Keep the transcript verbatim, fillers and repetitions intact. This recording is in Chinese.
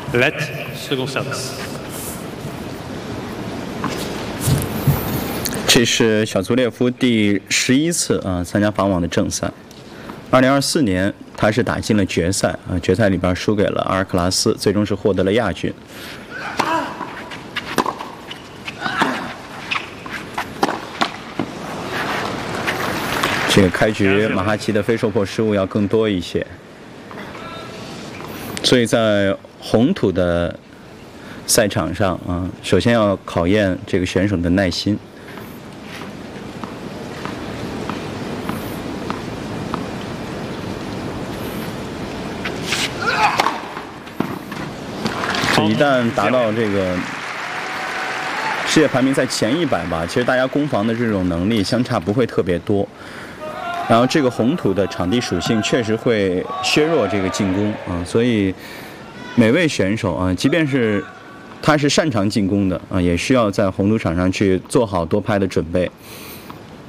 Let, second service。 这是小祖列夫第十一次啊参加法网的正赛。二零二四年，他是打进了决赛啊，决赛里边输给了阿尔克拉斯，最终是获得了亚军。这个开局马哈奇的非受迫失误要更多一些，所以在红土的赛场上啊，首先要考验这个选手的耐心。一旦达到这个世界排名在前一百吧，其实大家攻防的这种能力相差不会特别多。然后这个红土的场地属性确实会削弱这个进攻啊，所以每位选手啊，即便是他是擅长进攻的啊，也需要在红土场上去做好多拍的准备。